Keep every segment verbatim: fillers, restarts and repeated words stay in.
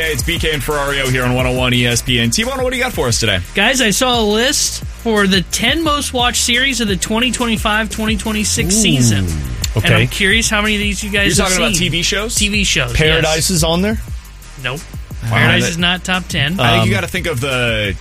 Hey, it's B K and Ferrario here on one oh one E S P N. T-Bone, what do you got for us today? Guys, I saw a list for the ten most watched series of the twenty twenty-five twenty twenty-six Ooh, season. Okay. And I'm curious how many of these you guys You're have talking seen. about T V shows? T V shows, Paradise yes. is on there? Nope. Paradise that- is not top ten. I think you Um, got to think of the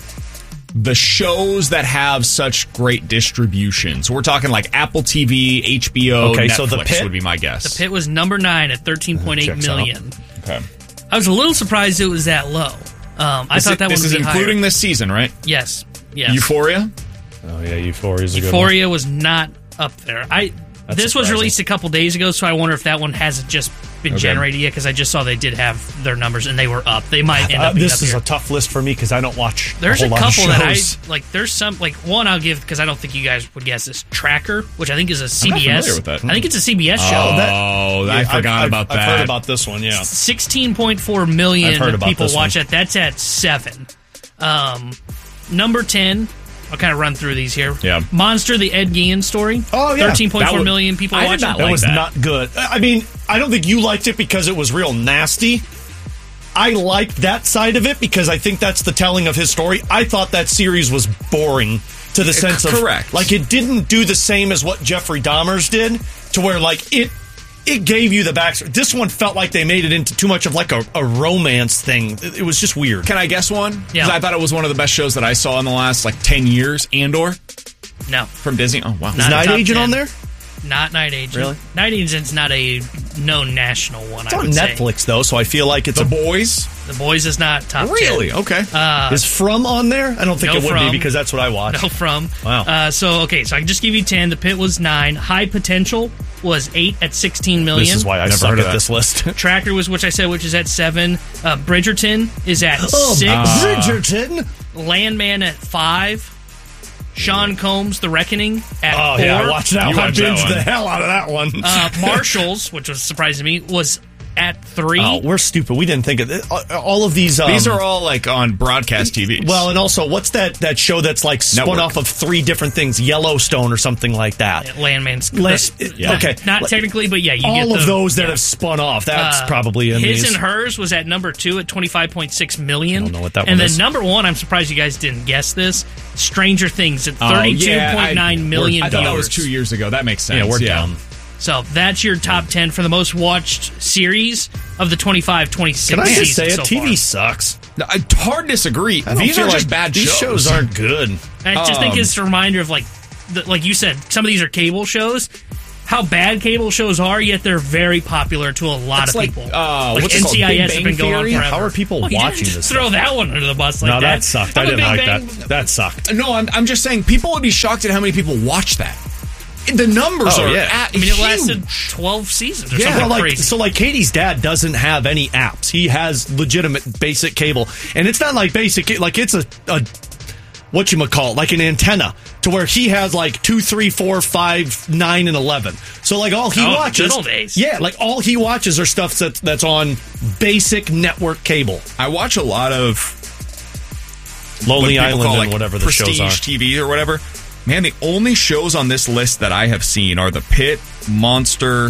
the shows that have such great distribution. So we're talking like Apple T V, H B O, Okay, Netflix so The Pit? would be my guess. The Pit was number nine at thirteen point eight Checks million. Okay. I was a little surprised it was that low. Um, I This thought is- that this would is be including higher. this season, right? Yes. Yes. Euphoria? Oh, yeah, Euphoria is a good one. Euphoria was not up there. I That's this was surprising. released a couple days ago, so I wonder if that one hasn't just been Okay. generated yet. Because I just saw they did have their numbers and they were up. They might end Uh, up. being this up is here. a tough list for me because I don't watch There's a a whole lot of couple that I shows. like. There's some like one I'll give because I don't think you guys would guess this. Tracker, which I think is a C B S. not familiar with that. I think it's a C B S Oh, show. that- I Yeah, forgot I've, about I've, that. I've heard about this one, yeah. sixteen point four million I've heard about people this watch one. it. That's at seven. Um, number ten. I'll kind of run through these here. Yeah. Monster, the Ed Gein story. Oh, yeah. thirteen point That four was- million people I did watch not it. That like was that. not good. I mean, I don't think you liked it because it was real nasty. I liked that side of it because I think that's the telling of his story. I thought that series was boring to the sense of... correct. Like, it didn't do the same as what Jeffrey Dahmer's did, to where, like, it it gave you the backstory. This one felt like they made it into too much of, like, a, a romance thing. It, it was just weird. Can I guess one? 'Cause Yeah. I thought it was one of the best shows that I saw in the last like ten years. Andor No, from Disney. Oh wow. Not Is Night top Agent ten. on there? not Night Agent. Really? Night Agent's not a known national one. It's I on would say. Netflix, though, so I feel like it's The a... Boys. The Boys is not top Really? ten. Okay. Is From on there? I don't think No it would From. be because that's what I watch. No, from. Wow. Uh, so okay, so I can just give you ten. The Pit was nine. High Potential was eight at sixteen million. This is why I Never suck heard at of this list. Tracker was which I said, which is at seven. Uh, Bridgerton is at Oh, six. Bridgerton. Landman at five. Sean Combs, The Reckoning at Oh, four. yeah, I watched that You one. I watched that binged one. the hell out of that one. Uh, Marshalls, which was surprising to me, was at three. Oh, we're stupid. We didn't think of it. All of these. Um, These are all like on broadcast T V. Well, and also, what's that that show that's like spun Network. off of three different things? Yellowstone or something like that. Landman's Lan- the- yeah. Okay. Not technically, but yeah, you get All of the- those that yeah. have spun off. That's Uh, probably in His these. and Hers was at number two at twenty-five point six million. I don't know what that and one then is. number one, I'm surprised you guys didn't guess this. Stranger Things at Oh, thirty-two yeah, point nine I- million I thought that was viewers. two years ago. That makes sense. Yeah, we're down. So that's your top ten for the most watched series of the twenty-five twenty-six Can I season just say it? so T V far. sucks. No, I hard disagree. I don't These feel are just like bad these shows. shows aren't good. I just think Um, it's a reminder of like, the, like you said, some of these are cable shows. How bad cable shows are, yet they're very popular to a lot It's of like, people. uh, like what's it called, N C I S Big has Bang been going on Theory? forever. How are people Well, you watching didn't this Throw stuff? that one under the bus like no, that. that sucked. I'm I a didn't Big like Bang- that. That sucked. No, I'm, I'm just saying people would be shocked at how many people watch that. The numbers Oh, are yeah. at I mean, it huge. lasted twelve seasons or Yeah, something Well, like, crazy. so like Katie's dad doesn't have any apps. He has legitimate basic cable, and it's not like basic. Like it's a, a what you call it, like an antenna, to where he has like two, three, four, five, nine, and eleven. So like all he Oh, watches, good old days. yeah, like all he watches are stuff that's that's on basic network cable. I watch a lot of Lonely what people Island call, and like, whatever the prestige shows are. T V or whatever. Man, the only shows on this list that I have seen are The Pit, Monster.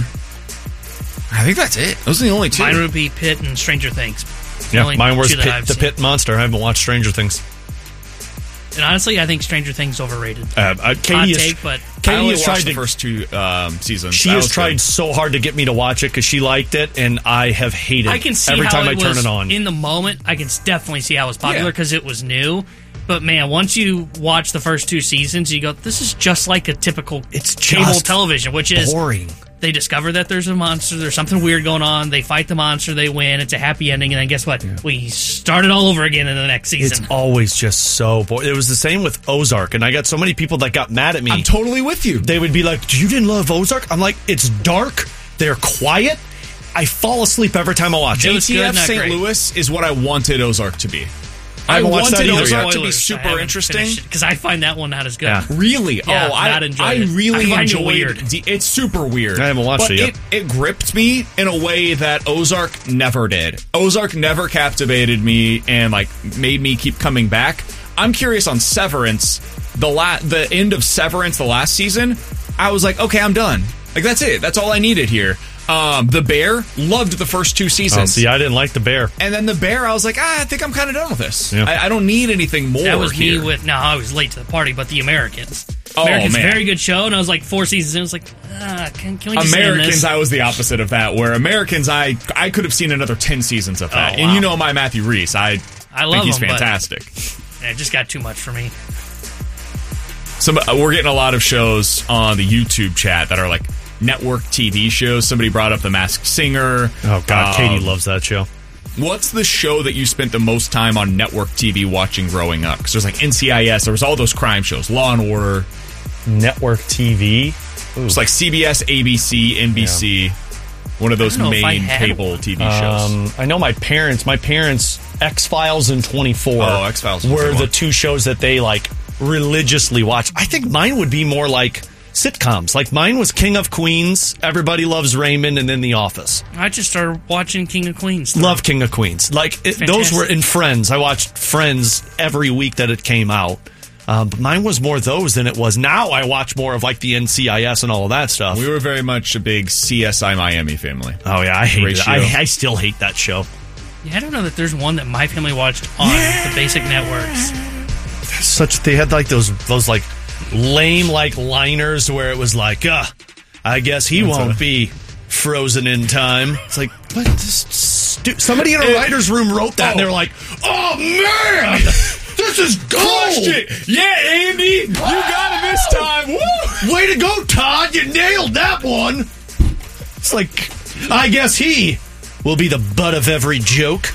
I think that's it. Those are the only two. Mine would be Pitt and Stranger Things. The Yeah, only mine was two that Pit, I've the seen. Pit Monster. I haven't watched Stranger Things. And honestly, I think Stranger Things overrated. Uh, uh, Hot Katie has, take, but I Katie only has watched tried the to. first two um, seasons. She That has was tried good. so hard to get me to watch it because she liked it, and I have hated I can see every how time it I turn was it on. in the moment. I can definitely see how it was popular Yeah. because it was new. But man, once you watch the first two seasons, you go, "This is just like a typical It's cable just television," which is boring. they discover that there's a monster, there's something weird going on. They fight the monster, they win. It's a happy ending, and then guess what? We start it all over again in the next season. It's always just so boring. It was the same with Ozark, and I got so many people that got mad at me. I'm totally with you. They would be like, "You didn't love Ozark?" I'm like, "It's dark. They're quiet. I fall asleep every time I watch It it." was good, A T F not Saint great. Louis is what I wanted Ozark to be. I I haven't watched wanted that either Ozark yet. to be super interesting. because I find that one not as good. Yeah. Really? Yeah, oh, I, not enjoyed I it. really I find it enjoyed weird. the- It's super weird. I haven't watched but it yet. It, it gripped me in a way that Ozark never did. Ozark never captivated me and like made me keep coming back. I'm curious on Severance. The la- the end of Severance, the last season, I was like, okay, I'm done. Like that's it. That's all I needed here. Um, The Bear, loved the first two seasons. Oh, see, I didn't like The Bear. And then The Bear, I was like, ah, I think I'm kind of done with this. Yeah. I, I don't need anything more. That was here. me with, no, I was late to the party, but The Americans. Oh, Americans, man. very good show, and I was like four seasons in, I was like, ah, can, can we just end Americans, this? I was the opposite of that, where Americans, I I could have seen another ten seasons of that. Oh, And wow. you know my Matthew Reese, I, I love think he's him, but- fantastic. Yeah, it just got too much for me. Some, uh, we're getting a lot of shows on the YouTube chat that are like network T V shows. Somebody brought up The Masked Singer. Oh, God, Um, Katie loves that show. What's the show that you spent the most time on network T V watching growing up? Because there's like N C I S, there was all those crime shows, Law and Order. Network T V. It's like C B S, A B C, N B C. One of those I don't know if I main had cable one. T V shows. Um, I know my parents. My parents, X-Files and twenty-four. Oh, X-Files was a were good the one. two shows that they like religiously watched. I think mine would be more like sitcoms. Like mine was King of Queens, Everybody Loves Raymond, and then The Office. I just started watching King of Queens. Love King of Queens. Like it, those Fantastic. were in Friends. I watched Friends every week that it came out. Um, but mine was more those than it was now. I watch more of like the N C I S and all of that stuff. We were very much a big C S I Miami family. oh yeah, I hate it. Ratio. I, I still hate that show. Yeah, I don't know that there's one that my family watched on the basic networks. Such they had like those those like lame like liners where it was like, uh, I guess he That's won't a- be frozen in time. It's like what? This stu- somebody in a It- writer's room wrote that, and Oh. they're like, oh man, this is Crushed gold. it! Yeah, Andy! You got it this time! Woo! Way to go, Todd! You nailed that one. It's like, I guess he will be the butt of every joke.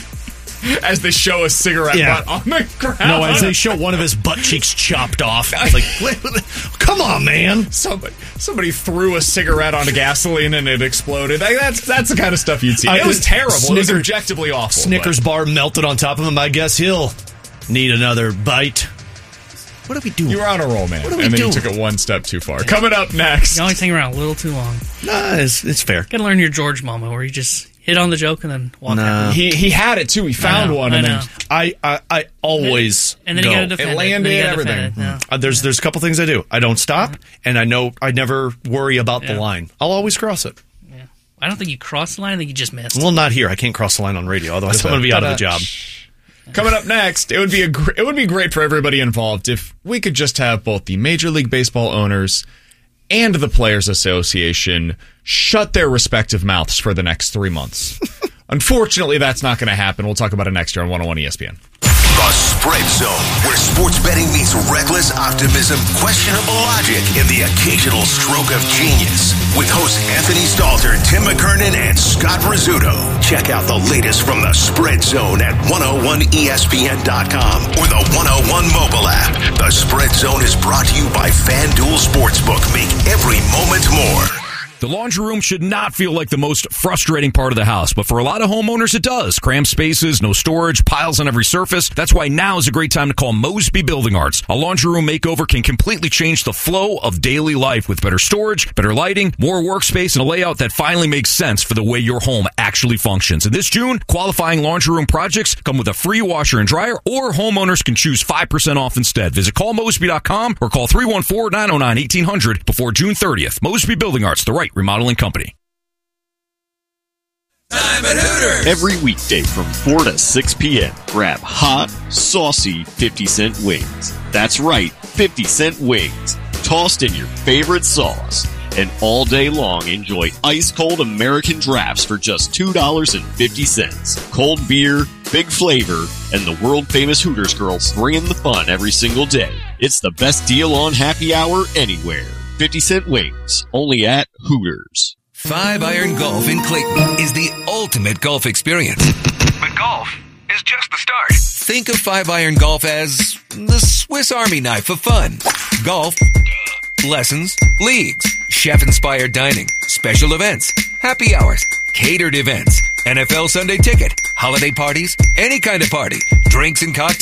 As they show a cigarette Yeah. butt on the ground. No, as they show one of his butt cheeks chopped off. It's like, wait, come on, man. Somebody, somebody threw a cigarette onto gasoline and it exploded. Like, that's that's the kind of stuff you'd see. I- It was terrible. it was Snicker- objectively awful. Snickers bar melted on top of him. I guess he'll need another bite. What do we do? but You were on a roll, man. What are we and then doing? you took it one step too far. Coming up next. You always hang around a little too long. Nah, it's, it's fair. Gotta learn your George moment where you just hit on the joke and then walk Nah. out. He he had it too. He found know, one I and know. then I, I, I always And then go. you gotta defend It it. landed, Then you gotta everything. defend it. Yeah. Uh, there's there's a couple things I do. I don't stop, and I know I never worry about the Yeah. line. I'll always cross it. Yeah. I don't think you crossed the line. I think you just missed. Well, not here. I can't cross the line on radio. Otherwise, I'm going to be out of the job. Coming up next, it would be a gr- it would be great for everybody involved if we could just have both the Major League Baseball owners and the Players Association shut their respective mouths for the next three months. Unfortunately, that's not going to happen. We'll talk about it next year on one oh one E S P N. The Spread Zone, where sports betting meets reckless optimism, questionable logic, and the occasional stroke of genius. With hosts Anthony Stalter, Tim McKernan, and Scott Rizzuto. Check out the latest from the Spread Zone at one oh one E S P N dot com or the one oh one mobile app. The Spread Zone is brought to you by FanDuel Sportsbook. Make every moment more. The laundry room should not feel like the most frustrating part of the house, but for a lot of homeowners, it does. Cramped spaces, no storage, piles on every surface. That's why now is a great time to call Mosby Building Arts. A laundry room makeover can completely change the flow of daily life with better storage, better lighting, more workspace, and a layout that finally makes sense for the way your home actually functions. And this June, qualifying laundry room projects come with a free washer and dryer, or homeowners can choose five percent off instead. Visit call mosby dot com or call three one four, nine oh nine, eighteen hundred before June thirtieth. Mosby Building Arts, the right remodeling company. Every weekday from four to six p.m., grab hot, saucy fifty cent wings. That's right, fifty cent wings, tossed in your favorite sauce. And all day long, enjoy ice-cold American drafts for just two dollars and fifty cents. Cold beer, big flavor, and the world-famous Hooters girls bringing the fun every single day. It's the best deal on happy hour anywhere. fifty cent wings, only at Hooters. Five Iron Golf in Clayton is the ultimate golf experience. But golf is just the start. Think of Five Iron Golf as the Swiss Army knife of fun. Golf, lessons, leagues, chef-inspired dining, special events, happy hours, catered events, N F L Sunday ticket, holiday parties, any kind of party, drinks and cocktails.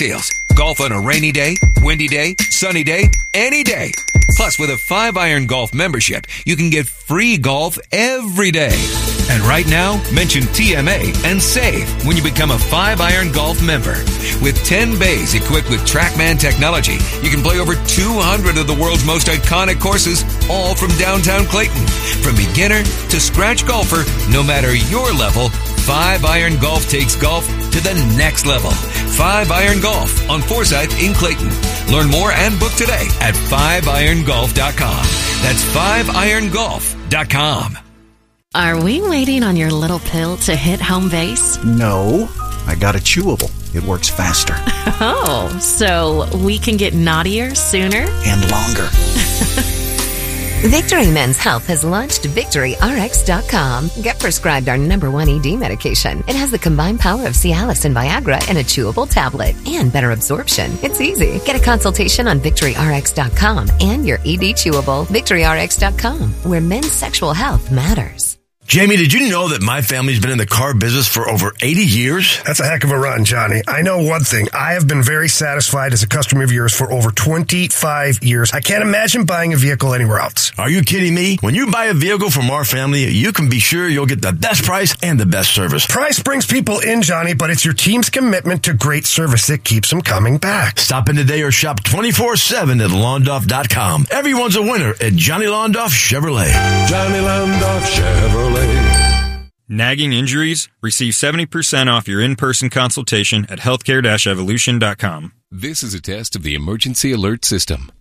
Golf on a rainy day, windy day, sunny day, any day. Plus, with a five iron Golf membership, you can get free golf every day. And right now, mention T M A and save when you become a five iron Golf member. With ten bays equipped with TrackMan technology, you can play over two hundred of the world's most iconic courses, all from downtown Clayton. From beginner to scratch golfer, no matter your level, five iron Golf takes golf to the next level. five iron Golf on Forsyth in Clayton. Learn more and book today at five iron golf dot com. That's five iron golf dot com. Are we waiting on your little pill to hit home base? No, I got a chewable. It works faster. Oh, so we can get naughtier sooner? And longer. Victory Men's Health has launched Victory R X dot com. Get prescribed our number one E D medication. It has the combined power of Cialis and Viagra in a chewable tablet and better absorption. It's easy. Get a consultation on Victory R X dot com and your E D chewable. Victory R X dot com, where men's sexual health matters. Jamie, did you know that my family's been in the car business for over eighty years? That's a heck of a run, Johnny. I know one thing. I have been very satisfied as a customer of yours for over twenty-five years. I can't imagine buying a vehicle anywhere else. Are you kidding me? When you buy a vehicle from our family, you can be sure you'll get the best price and the best service. Price brings people in, Johnny, but it's your team's commitment to great service that keeps them coming back. Stop in today or shop twenty-four seven at Londoff dot com. Everyone's a winner at Johnny Londoff Chevrolet. Johnny Londoff Chevrolet. Nagging injuries? Receive seventy percent off your in-person consultation at healthcare dash evolution dot com. This is a test of the emergency alert system.